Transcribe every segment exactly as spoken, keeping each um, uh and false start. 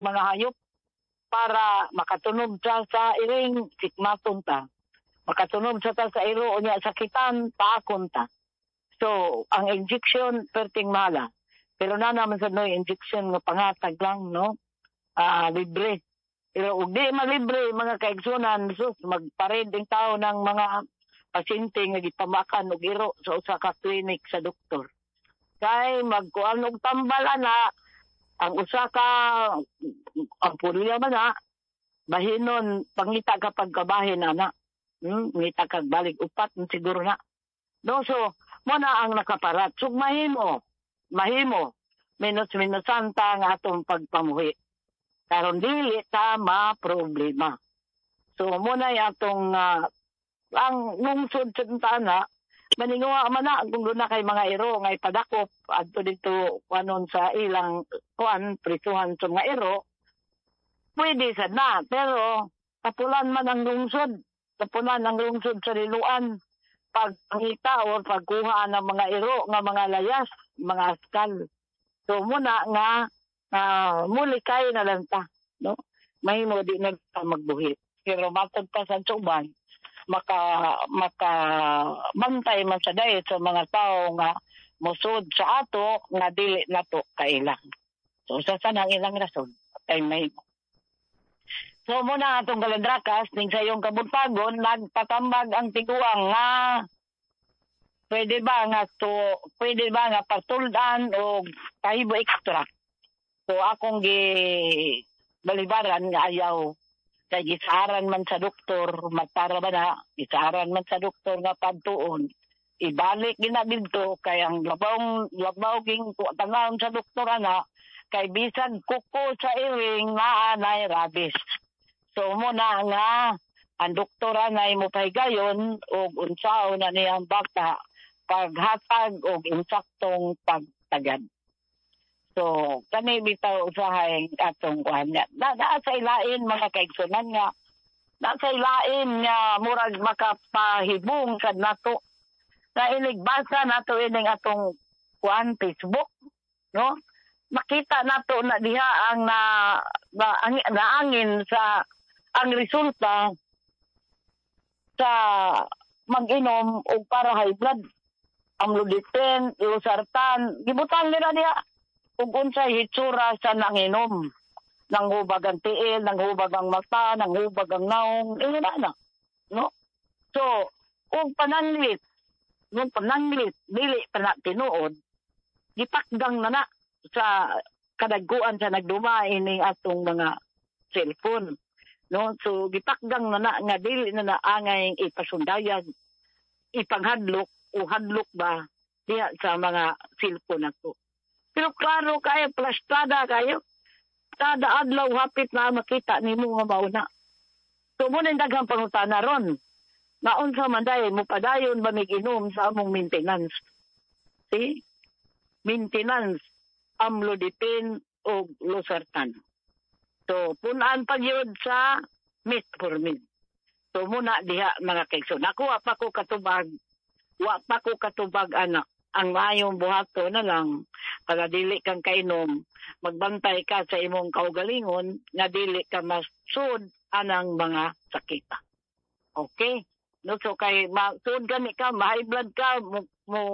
mga hayop para makatunog siya sa iring sikmaton ta. Makatunog siya ta sa iro o niya sakitan, paakon ta. So, ang injection, perting mala. Pero na naman sa no, injection nga pangatag lang, no? Ah, libre. Pero ug di malibre, mga kaigsunan, sus, magpared ang tao ng mga pasyente nga gipamakan og iro sa usa ka clinic sa doktor. Kay magkuan og tambala na ang usa ka ang pulya man na bahinon pangita kapag kabahin ana. Hmm, ngita kag balik upat siguro na. No, so mo na ang nakaparat. So mahimo, mahimo minus-minusan ta nga atong pagpamuhi. Karon dili ta ma-problema. So mo na atong uh, ang lungsod sa na maninguha man na kung doon na kay mga iro nga ipadakop adto dito kanon sa ilang kuan prisuhan sa mga iro pwede sad na pero tapulan man ang lungsod tapulan ang lungsod sa liluan pagpangita o pagkuha ng mga iro nga mga layas mga askal so muna nga uh, mulikay na lang ta no mahimo di na magbuhit pero matod pa sa tuban maka maka bantay man sa dayet sa mga tao nga musod sa ato nga dili nato kailang. So sa sanang ilang rason kay may so muna atong galandrakas ning sa iyong kabuntagon nagpatambag ang tiguang nga pwede ba nga to pwede ba nga patuldan o kahibo extra. So akong gi balibaran nga ayaw kay gisaran man sa doktor matara ba na gisaran man sa doktor nga padtuon ibalik gina didto kay ang labaw labaw ging tangaon sa doktor ana kay bisan kuko sa iring nga anay rabies so mo na nga ang doktor anay mo pahigayon og unsaon na niyang bata paghatag og insaktong pagtagad. So, kani bitaw usahay atong kuhan nga. Na, naa sa ilain mga kaigsunan nga. Na sa ilain nga murag makapahibong kad nato. Na inigbasa nato ining atong kuhan Facebook, no? Makita nato na diha ang na, na ang, naangin sa ang resulta sa mag-inom og para high blood. Amlodipine, losartan, gibutan nila diha. Kung unsay hitsura sa nanginom. Nanghubag ang tiil, nanghubag ang mata, nanghubag ang naong, eh na na. No? So, kung pananglit, kung pananglit, dili pa na tinuod, gipakgang na na sa kadagkuan sa nagduma ining atong mga cellphone. No? So, gipakgang na na nga dili na na angay ipasundayan, ipanghadlok o hadlok ba diya sa mga cellphone nato. Pero klaro kayo, plastada kayo. Kada adlaw hapit na makita ni mo nga mauna. So muna yung daghang pangutana ron. Naon sa manday, mo padayon ba mig-inom sa among maintenance? See? Maintenance, amlodipine o losartan. So punaan pa yun sa metformin. So muna diha mga kaigsoon. Ako wa pa ko katubag. Wa pa ko katubag anak. Ang mayong buhato na lang, para dili kang kainom, magbantay ka sa imong kaugalingon, nga dili ka masud anang mga sakita. Okay? No, so kay masud gani ka, ma-high blood ka, mo, mo,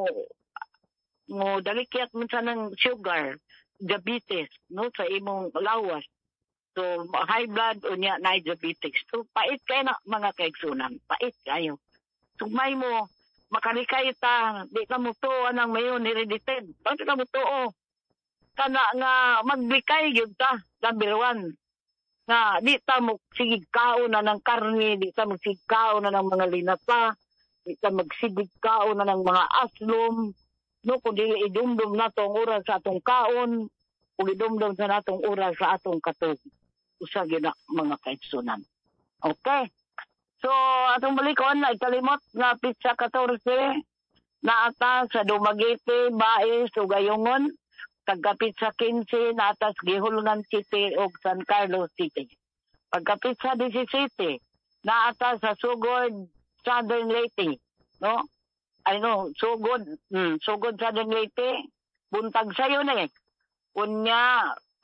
mo dalikyat mo sa ng sugar, diabetes, no, sa imong lawas. So, high blood o niya na diabetes. So, pait kayo na mga kaigsunan. Pait kayo. Sumay mo, makalikay ta, di ka mo to, anang mayon, heredited. Pag ka mo to, oh. Kana nga, magbikay yun ta, number one. Nga, di ta mo sigigkao na ng karni, di ta magsigkao na ng mga linata, di ta magsigigkao na ng mga aslom, no, kung di idumdum na tong oras sa atong kaon, kung idumdum sa natong oras sa atong katog. Usa gina mga kaigsunan. Okay? So, atong balikon, na ikalimot na pizza fourteen na ata sa Dumaguete, Baez, Ugayungon, pagka pizza fifteen na ata sa Gihulunan City o San Carlos City. Pagka pizza seventeen na ata sa Sugod, Southern Leyte, no? Ay no, Sugod, hmm, Sugod Southern Leyte, buntag sayo na eh. Kunya,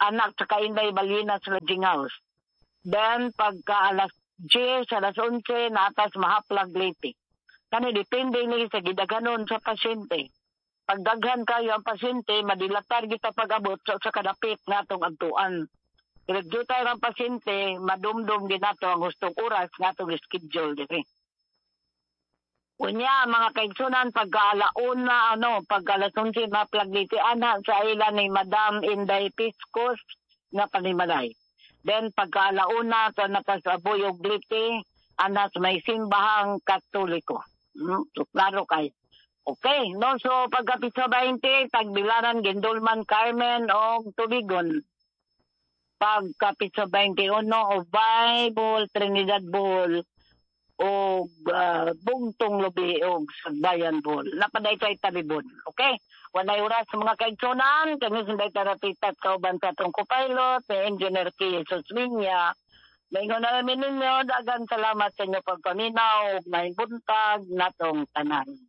anak sa Kainday Balinas Lodging House. Then, pagka alas ten, alas eleven, natas mahaplag late. Kani, depende ni sa gidaganon sa pasyente. Pagdaghan kayo ang pasyente, madilatar kita pag-abot sa, sa kadapit nga itong agtuan. Pinagdutay ang pasyente, madumdum ginato ang gustong oras nga itong schedule. Dire. Unya, mga kaigsunan, pagka-alaon na, ano, pagka-alasunsin na plagliti, anak sa ilan ni Madam Inday Piscos nga panimalay. Then, pagka-alaon na, sa nakasaboy o gliti, anak may simbahang katoliko. Hmm? So, klaro kayo. Okay, no, so pagka-pizza twenty, tagbilaran, Gendulman, Carmen, o Tubigon. Pagka-pizza twenty-one, o Bible, Trinidad Bohol, o uh, Bungtong Lubi, o Sagbayan Bohol. Napaday tayo talibon, okay? Walay oras sa mga kaigsunan, kami sinday tarapitat kauban sa itong co-pilot, may Engineer K. Jesus Minya. May nga namin ninyo, dagang salamat sa inyo pagpaminaw, may buntag, natong tanan.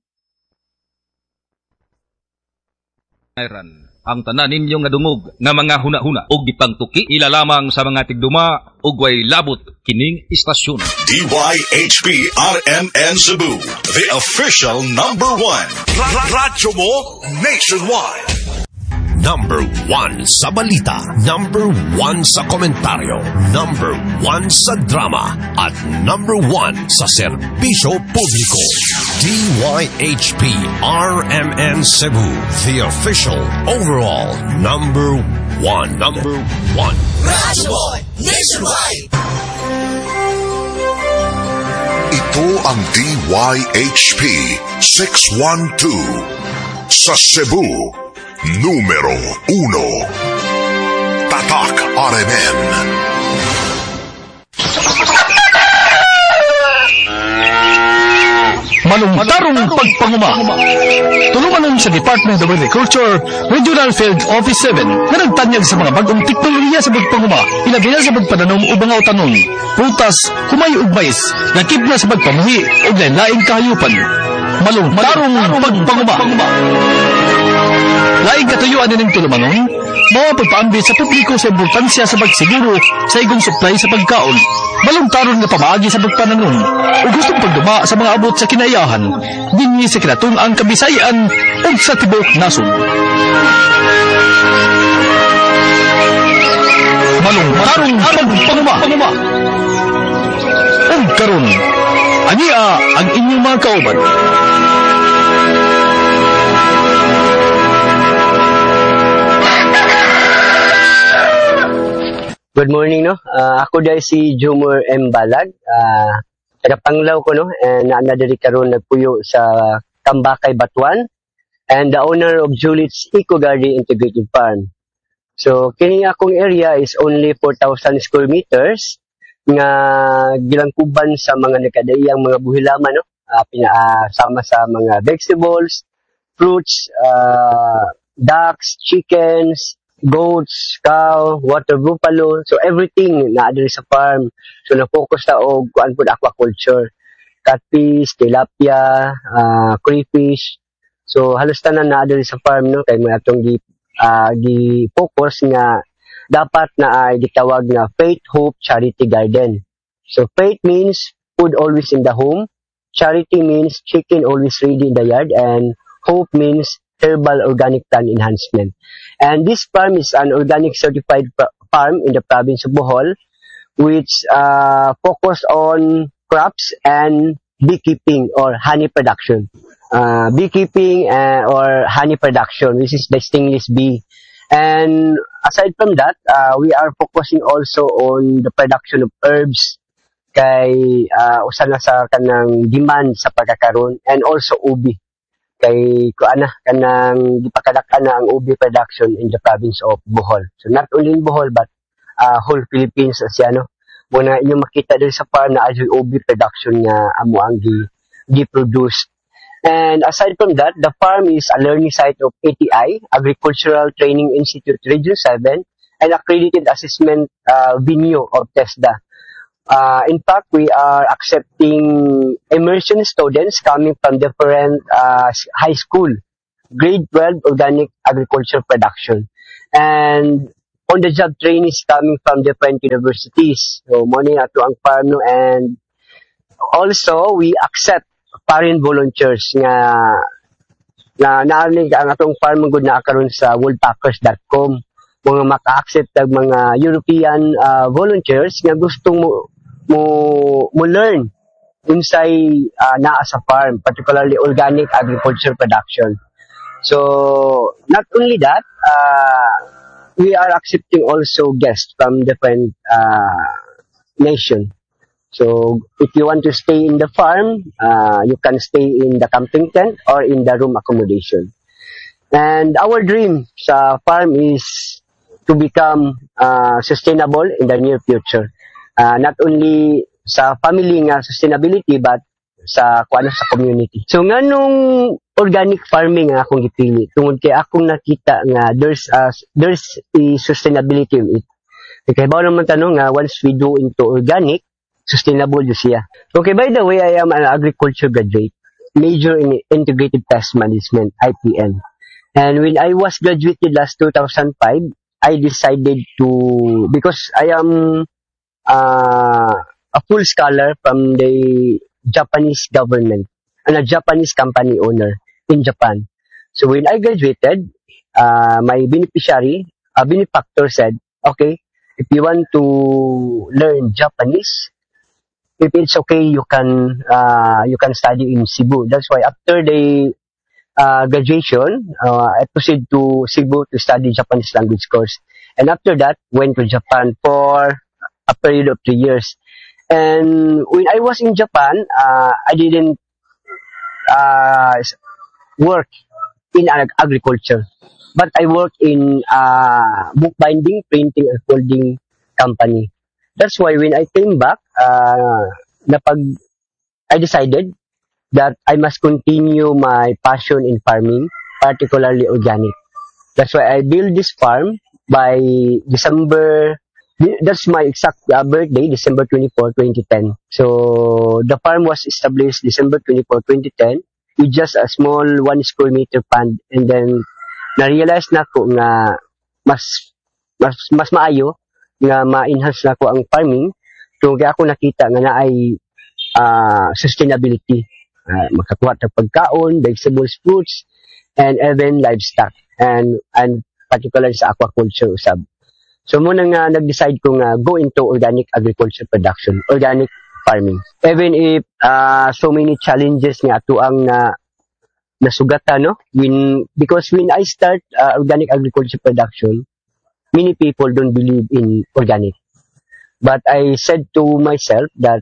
Iran. Ang tanan ninyo nga dungog nga mga huna-huna o gipangtuki ila lamang sa mga tigduma ug way labot kining istasyon. D Y H P R M N Cebu, the official number one. Radyo mo nationwide. Number one sa balita, number one sa komentaryo, number one sa drama, at number one sa serbisyo publiko. D Y H P R M N Cebu, the official overall number one. Number one. Radyo mo nationwide. Ito ang D Y H P six one two sa Cebu. Numero uno. Tatak R M N. Malungtarong pagpanguma. Tulungan sa Department of Agriculture, Regional Field Office seven na nagtanyag sa mga bagong teknolohiya sa pagpanguma, ilabi na sa pagpananom o bangaw tanon, prutas, humay ug mais, nakip na sa pagpamuhi o lain-laing kahayupan. Malungtarong pagpanguma. Laing katuyuan din ng tulumanon, mga pagpaambi sa publiko sa importansya sa pagsiguro sa igong supply sa pagkaon, malungtaron nga pamaagi sa pagpananon, o gustong pagduma sa mga abot sa kinayahan, dinhi sa kinatong ang Kabisayan o sa Tibok Nasod. Malungtarong pagpanguma. O karon, ania ang inyong mga kauban. Good morning, no? Uh, ako dahil si Jumor M. Balag. Uh, Kadapanglaw ko, no? And naanadari karon nagpuyo sa Tambakay, Batuan. And the owner of Julit's Eco Garden Integrated Farm. So, kini akong area is only four thousand square meters nga gilangkuban sa mga nakadaiyang mga buhilaman, no? Uh, pinasama sa mga vegetables, fruits, uh, ducks, chickens, goats, cow, water buffalo, so everything na adiri sa farm. So na-focus ta og kuan pud aquaculture, catfish, tilapia, uh, crayfish. So halos tanan na adiri sa farm, no, kay may atong gi uh, gi-focus nga dapat na ay gitawag nga Faith Hope Charity Garden. So faith means food always in the home, charity means chicken always ready in the yard, and hope means herbal organic plant enhancement. And this farm is an organic certified farm in the province of Bohol, which uh, focus on crops and beekeeping or honey production. Uh, beekeeping uh, or honey production, which is the stingless bee. And aside from that, uh, we are focusing also on the production of herbs, kay uh, usa na sa kanang demand sa pagkakaroon, and also ubi. Kay kuana kanang gipakadakan na ang ubi production in the province of Bohol. So not only in Bohol but uh, whole Philippines as ano. Muna inyo makita diri sa farm na adyo ubi production nga amo ang gi gi-produce. And aside from that, the farm is a learning site of A T I, Agricultural Training Institute Region seven, and accredited assessment uh, venue of TESDA. Uh, in fact, we are accepting immersion students coming from different uh, high school, grade twelve organic agriculture production. And on-the-job trainees coming from different universities. So, muna ato ang farm no, and also, we accept foreign volunteers nga na naanig ang atong farm good na karon sa woolpackers dot com. Mga maka-accept ng mga European uh, volunteers nga gustong mo mo, mo learn unsay uh, naa sa farm, particularly organic agriculture production. So, not only that, uh, we are accepting also guests from different uh, nations. So, if you want to stay in the farm, uh, you can stay in the camping tent or in the room accommodation. And our dream sa farm is to become uh, sustainable in the near future. Uh, not only sa family nga sustainability, but sa kuano sa community. So, nganong organic farming nga akong gipili? Tungod kay akong nakita nga there's uh, there's a sustainability in it. Okay, bawo naman tanong nga once we do into organic, sustainable yun siya. Okay, by the way, I am an agriculture graduate, major in integrated pest management, I P M. And when I was graduated last two thousand five, I decided to, because I am uh, a full scholar from the Japanese government, and a Japanese company owner in Japan. So when I graduated, uh, my beneficiary, a benefactor said, okay, if you want to learn Japanese, if it's okay, you can uh, you can study in Cebu. That's why after the uh, graduation, uh, I proceeded to Cebu to study Japanese language course. And after that, went to Japan for a period of three years. And when I was in Japan, uh, I didn't uh, work in ag- agriculture, but I worked in uh, bookbinding, printing, and folding company. That's why when I came back, uh, napag, I decided that I must continue my passion in farming, particularly organic. That's why I built this farm by December, that's my exact uh, birthday, December twenty-fourth, twenty ten. So, the farm was established December twenty-fourth, twenty ten with just a small one square meter pond. And then, na-realize na ko nga mas, mas, mas maayo nga ma-enhance na ko ang farming kung kaya ako nakita nga na ay uh, sustainability. Uh, makakuha ng pagkaon, vegetables, fruits, and even livestock. And and particularly sa aquaculture usab. So muna nga nag-decide ko nga go into organic agriculture production, organic farming. Even if uh, so many challenges nga ato ang na nasugatan, no? When, because when I start uh, organic agriculture production, many people don't believe in organic. But I said to myself that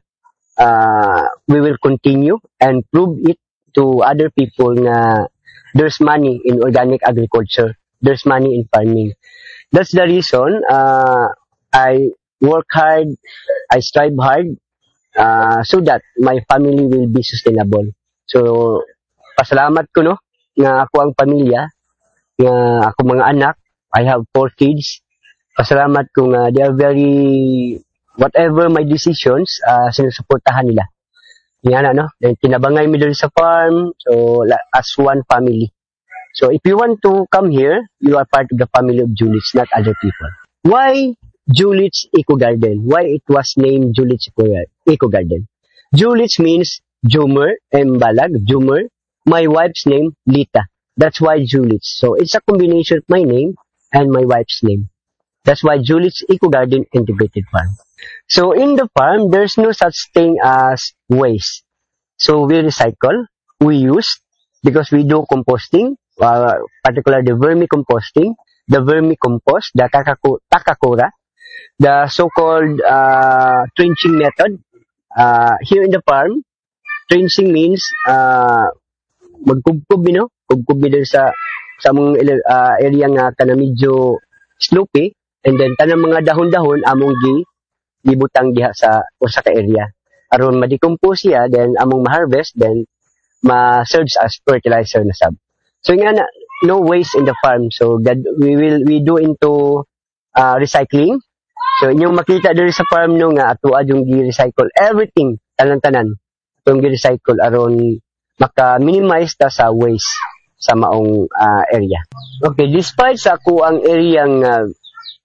uh, we will continue and prove it to other people na there's money in organic agriculture. There's money in farming. That's the reason uh, I work hard, I strive hard, uh, so that my family will be sustainable. So, pasalamat ko, no, nga ako ang pamilya, nga ako mga anak, I have four kids. Pasalamat ko nga they are very, whatever my decisions, uh, sinusuportahan nila. Yan, ano, kinabangay mi doon sa farm, so as one family. So if you want to come here, you are part of the family of Julits, not other people. Why Julits Eco Garden? Why it was named Julits Eco Garden? Julits means Jumer M. Balag, Jumer. My wife's name, Lita. That's why Julits. So it's a combination of my name and my wife's name. That's why Julits Eco Garden Integrated Farm. So in the farm, there's no such thing as waste. So we recycle, we use, because we do composting, uh, particularly the vermicomposting, the vermicompost, the takaku- takakura, the so-called uh, trenching method. Uh, here in the farm, trenching means uh, magkubkub, you know, kubkub din sa sa mga uh, area nga kana medyo slopey, and then tanang mga dahon-dahon among gi gibutang diha sa usa ka area aron ma-decompose siya, then among ma-harvest, then ma-serves as fertilizer na sab. So nga na, no waste in the farm. So that we will we do into uh, recycling. So inyong makita diri sa farm no nga ato adyung gi-recycle everything, tanan-tanan atong gi-recycle aron maka-minimize ta sa waste sa maong uh, area. Okay, despite sa ako ang area nga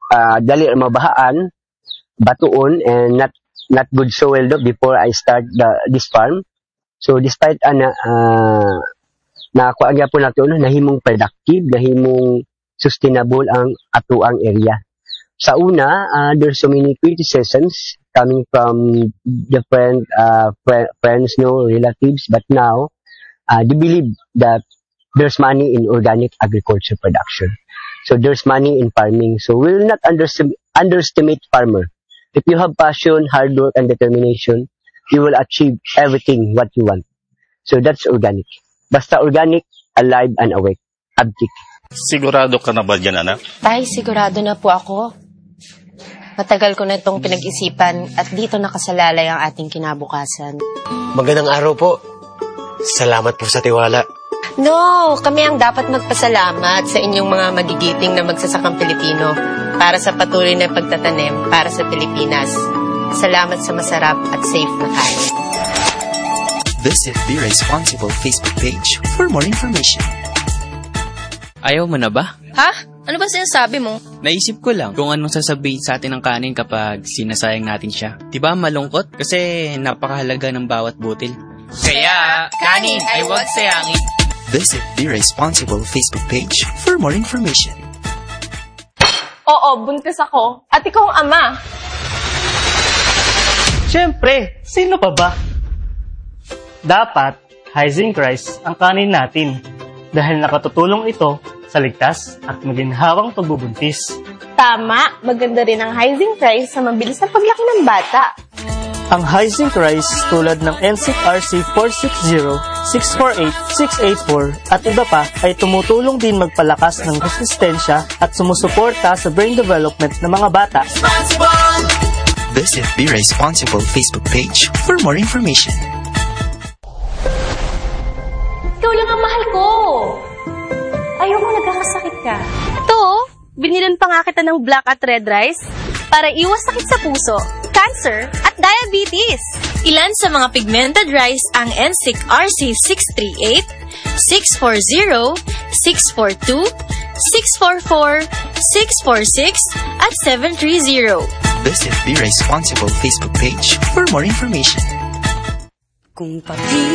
uh, dali mabahaan, batuon, and not not good soil do before I start the, this farm. So despite ana uh, na ako agya po nato no, nahimong productive, nahimong sustainable ang atuang area. Sa una, uh, there's so many criticisms coming from different uh, fr- friends, no, relatives, but now uh, they believe that there's money in organic agriculture production. So there's money in farming. So we'll not underestim- underestimate farmer. If you have passion, hard work, and determination, you will achieve everything what you want. So that's organic. Basta organic, alive, and awake. Abject. Sigurado ka na ba dyan, anak? Tay, sigurado na po ako. Matagal ko na itong pinag-isipan at dito nakasalalay ang ating kinabukasan. Magandang araw po. Salamat po sa tiwala. No, kami ang dapat magpasalamat sa inyong mga magigiting na magsasakang Pilipino para sa patuloy na pagtatanim para sa Pilipinas. Salamat sa masarap at safe na kain. Visit the Responsible Facebook page for more information. Ayaw mo na ba? Ha? Ano ba sinasabi mo? Naisip ko lang kung anong sasabihin sa atin ng kanin kapag sinasayang natin siya. Diba malungkot? Kasi napakahalaga ng bawat butil. Kaya, kanin ay huwag sayangin. Visit the Responsible Facebook page for more information. Oo, buntis ako. At ikaw ang ama. Siyempre, sino pa ba? Dapat, high zinc rice ang kanin natin dahil nakatutulong ito sa ligtas at maginhawang pagbubuntis. Tama, maganda rin ang high zinc rice sa mabilis na paglaki ng bata. Ang high zinc rice tulad ng N S I C R C four sixty, six forty-eight, six eighty-four at iba pa ay tumutulong din magpalakas ng resistensya at sumusuporta sa brain development ng mga bata. Visit the Responsible Facebook page for more information. Ikaw lang ang mahal ko. Ayoko nagkakasakit ka. Ito, binilan pa nga kita ng black at red rice para iwas sakit sa puso, cancer, at diabetes. Ilan sa mga pigmented rice ang N S I C R C six thirty-eight, six forty, six forty-two, six forty-four, six forty-six, at seven thirty. Visit the Responsible Facebook page for more information. Kung pati